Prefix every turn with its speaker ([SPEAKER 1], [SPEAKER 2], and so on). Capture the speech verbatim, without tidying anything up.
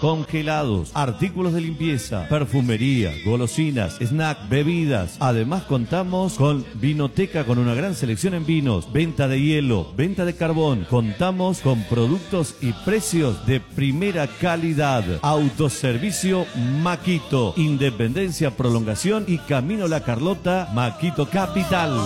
[SPEAKER 1] congelados, artículos de limpieza, perfumería, golosinas, snack, bebidas. Además contamos con vinoteca con una gran selección en vinos, venta de hielo, venta de carbón. Contamos con productos y precios de primera calidad. Autoservicio Maquito, Independencia Prolongación y Camino La Carlota, Maquito Capital.